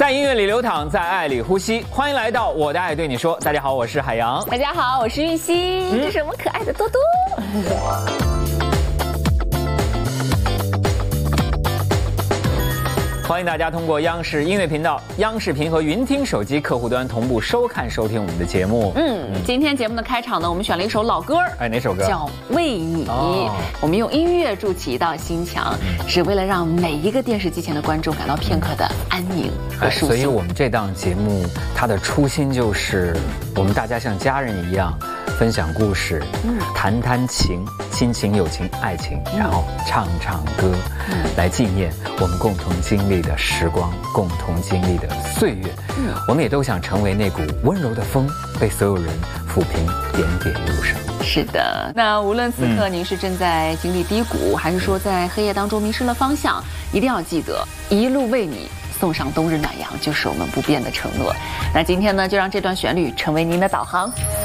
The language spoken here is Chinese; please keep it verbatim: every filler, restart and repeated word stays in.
在音乐里流淌，在爱里呼吸。欢迎来到我的爱对你说。大家好，我是海洋。 大家好，我是玉溪。嗯、这是我们可爱的多多。 欢迎大家通过央视音乐频道、央视频和云听手机客户端同步收看收听我们的节目。 嗯，今天节目的开场呢，我们选了一首老歌， 哎，哪首歌？ 叫《为你》。哦、我们用音乐筑起一道心墙，嗯、是为了让每一个电视机前的观众感到片刻的安宁和舒心。 哎，所以我们这档节目它的初心就是我们大家像家人一样分享故事，嗯，谈谈情，亲情、友情、爱情，嗯、然后唱唱歌，嗯，来纪念我们共同经历的时光，共同经历的岁月。嗯，我们也都想成为那股温柔的风，被所有人抚平点点忧伤。 是的，那无论此刻您是正在经历低谷，嗯、还是说在黑夜当中迷失了方向，一定要记得一路为你送上冬日暖阳，就是我们不变的承诺。那今天呢，就让这段旋律成为您的导航。